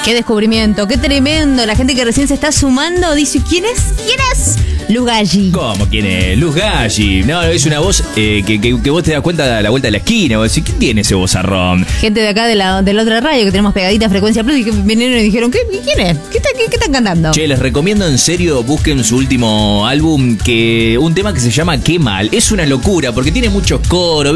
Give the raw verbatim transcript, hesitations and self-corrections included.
Qué descubrimiento, qué tremendo. La gente que recién se está sumando dice, ¿quién es? ¿Quién es? Luz Galli. ¿Cómo? ¿Quién es? Luz Galli. No, es una voz eh, que, que, que vos te das cuenta a la vuelta de la esquina. Vos decís, ¿quién tiene ese vozarrón? Gente de acá de la, de la otra radio que tenemos pegadita Frecuencia Plus y que vinieron y dijeron, ¿qué, ¿quién es? ¿Qué, está, qué, ¿Qué están cantando? Che, les recomiendo en serio, busquen su último álbum, que un tema que se llama Qué Mal. Es una locura porque tiene muchos coros.